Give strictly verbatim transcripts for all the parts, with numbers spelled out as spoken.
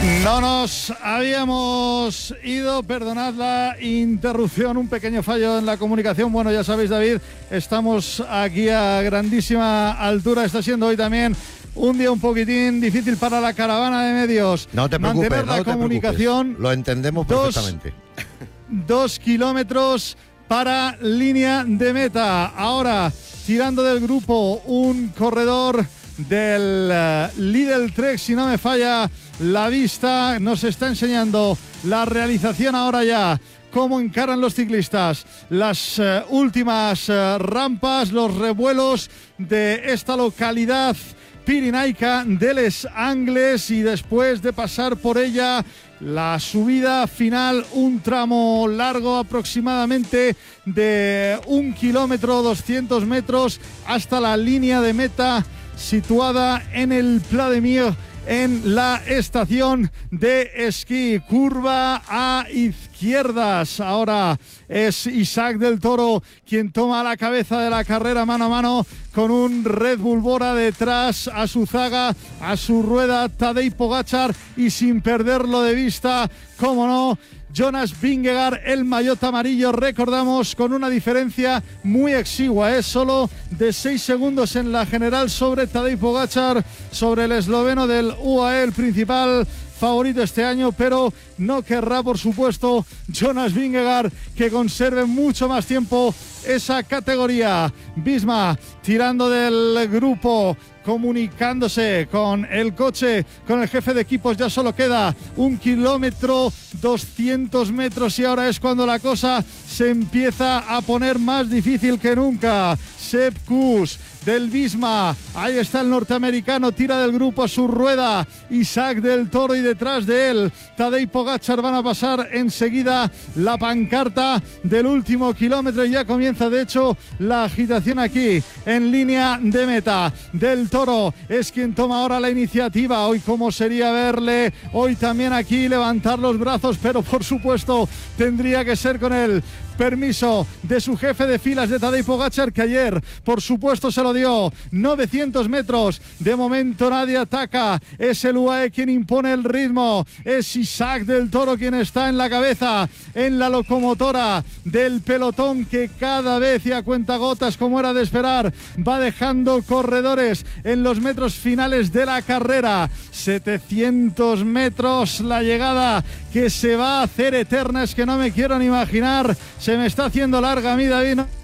No nos habíamos ido, perdonad la interrupción, un pequeño fallo en la comunicación. Bueno, ya sabéis, David, estamos aquí a grandísima altura. Está siendo hoy también un día un poquitín difícil para la caravana de medios. No te preocupes, mantener la no te comunicación. preocupes. Lo entendemos dos, perfectamente. Dos kilómetros para línea de meta. Ahora, tirando del grupo, un corredor del uh, Lidl Trek, si no me falla la vista, nos está enseñando la realización ahora ya, cómo encaran los ciclistas las uh, últimas uh, rampas, los revuelos de esta localidad pirinaica de Les Angles, y después de pasar por ella, la subida final, un tramo largo aproximadamente de un kilómetro, doscientos metros, hasta la línea de meta situada en el Pla de Mir, en la estación de esquí. Curva a izquierdas. Ahora es Isaac del Toro quien toma la cabeza de la carrera mano a mano con un Red Bull Bora detrás, a su zaga, a su rueda Tadej Pogačar, y sin perderlo de vista, cómo no, Jonas Vingegaard, el maillot amarillo, recordamos, con una diferencia muy exigua, es ¿eh? solo de seis segundos en la general sobre Tadej Pogačar, sobre el esloveno del U A E, el principal favorito este año, pero no querrá, por supuesto, Jonas Vingegaard que conserve mucho más tiempo esa categoría. Visma tirando del grupo, comunicándose con el coche, con el jefe de equipos. Ya solo queda un kilómetro, doscientos metros, y ahora es cuando la cosa se empieza a poner más difícil que nunca. Sepp Kuss del Visma, ahí está el norteamericano, tira del grupo a su rueda Isaac del Toro, y detrás de él Tadej Pogačar. Van a pasar enseguida la pancarta del último kilómetro y ya comienza de hecho la agitación aquí en línea de meta. Del Toro es quien toma ahora la iniciativa. Hoy cómo sería verle hoy también aquí levantar los brazos, pero por supuesto tendría que ser con el permiso de su jefe de filas, de Tadej Pogačar, que ayer por supuesto se lo dio. Novecientos metros, de momento nadie ataca, es el U A E quien impone el ritmo, es Isaac del Toro quien está en la cabeza, en la locomotora del pelotón, que cada vez, y a cuentagotas como era de esperar, va dejando corredores en los metros finales de la carrera. Setecientos metros, la llegada que se va a hacer eterna, es que no me quiero ni imaginar. Se me está haciendo larga a mí, David, ¿no?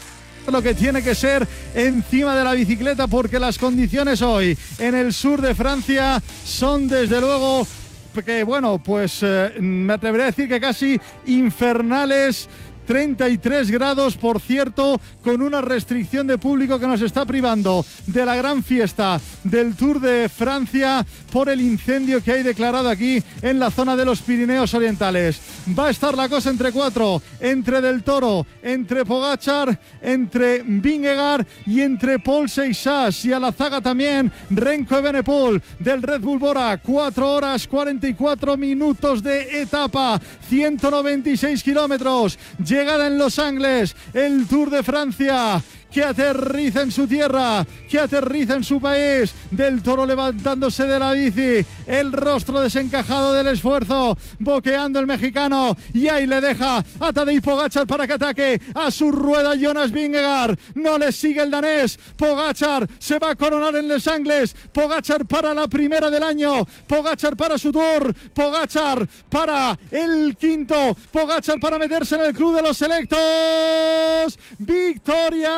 Lo que tiene que ser encima de la bicicleta, porque las condiciones hoy en el sur de Francia son desde luego que, bueno, pues eh, me atreveré a decir que casi infernales. treinta y tres grados, por cierto, con una restricción de público que nos está privando de la gran fiesta del Tour de Francia por el incendio que hay declarado aquí en la zona de los Pirineos Orientales. Va a estar la cosa entre cuatro, entre Del Toro, entre Pogačar, entre Vingegaard y entre Paul Seixas, y a la zaga también Remco Evenepoel del Red Bull Bora. cuatro horas cuarenta y cuatro minutos de etapa, ciento noventa y seis kilómetros. Llegada en Los Angles, el Tour de Francia, que aterriza en su tierra, que aterriza en su país. Del Toro levantándose de la bici, el rostro desencajado del esfuerzo, boqueando el mexicano, y ahí le deja a Tadej Pogačar para que ataque a su rueda Jonas Vingegaard. No le sigue el danés. Pogačar se va a coronar en Les Angles. Pogačar para la primera del año, Pogačar para su Tour, Pogačar para el quinto, Pogačar para meterse en el club de los selectos. Victoria